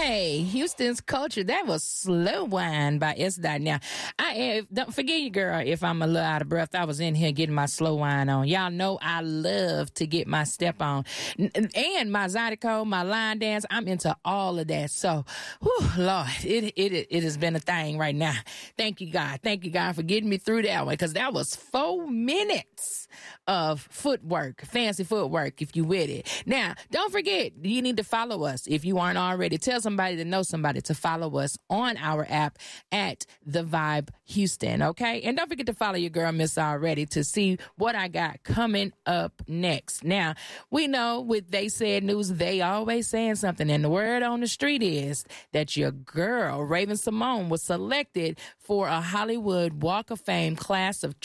Hey, Houston's Culture. That was Slow Wine by S. Dot. Now, don't forget you, girl, if I'm a little out of breath. I was in here getting my slow wine on. Y'all know I love to get my step on. And my Zydeco, my line dance. I'm into all of that. So, whew, Lord, it has been a thing right now. Thank you, God. Thank you, God, for getting me through that one, because that was 4 minutes of footwork, fancy footwork, if you with it. Now, don't forget, you need to follow us if you aren't already. Tell somebody to know somebody to follow us on our app at The Vibe Houston, okay? And don't forget to follow your girl, Miss Already, to see what I got coming up next. Now, we know with They Said News, they always saying something, and the word on the street is that your girl, Raven-Symoné, was selected for a Hollywood Walk of Fame class of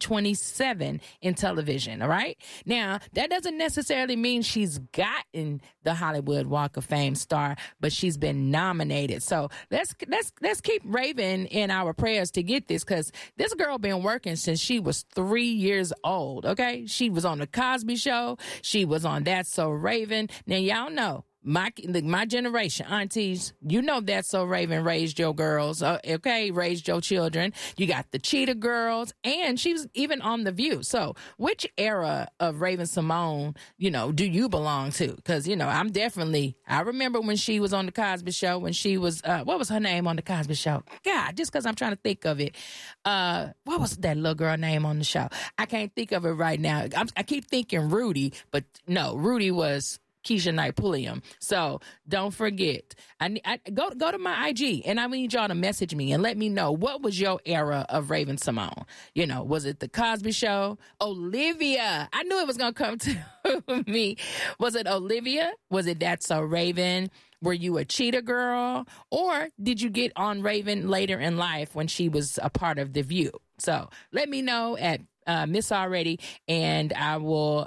2027 in television, all right? Now, that doesn't necessarily mean she's gotten the Hollywood Walk of Fame star, but she's been nominated. So let's keep Raven in our prayers to get this, because this girl been working since she was 3 years old, okay? She was on the Cosby Show. She was on That's So Raven. Now, y'all know, my generation, aunties, you know That's So Raven raised your girls, okay, raised your children. You got the Cheetah Girls, and she was even on The View. So which era of Raven-Symoné, do you belong to? Because, I remember when she was on the Cosby Show, when she was, what was her name on the Cosby Show? God, just because I'm trying to think of it. What was that little girl name on the show? I can't think of it right now. I keep thinking Rudy, but no, Rudy was Keisha Knight Pulliam. So don't forget, I go to my IG, and I need y'all to message me and let me know, what was your era of Raven-Symoné? Was it the Cosby Show? Olivia. I knew it was going to come to me. Was it Olivia? Was it That's So Raven? Were you a Cheetah Girl? Or did you get on Raven later in life when she was a part of The View? So let me know at Miss Already, and I will,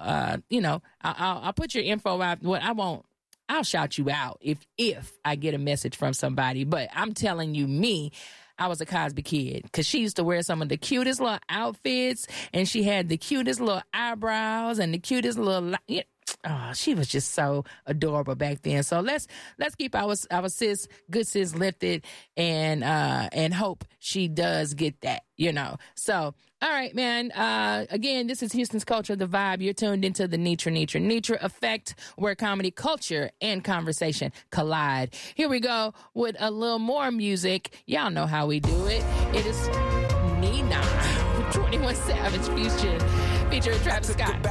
I'll put your info out. I'll shout you out if I get a message from somebody. But I'm telling you, I was a Cosby kid, because she used to wear some of the cutest little outfits, and she had the cutest little eyebrows and the cutest little. Oh, she was just so adorable back then. So let's keep our sis, good sis, lifted, and hope she does get that, So, all right, man. Again, this is Houston's Culture, The Vibe. You're tuned into the Nitra Effect, where comedy, culture, and conversation collide. Here we go with a little more music. Y'all know how we do it. It is Nina, 21 Savage featuring Travis Scott.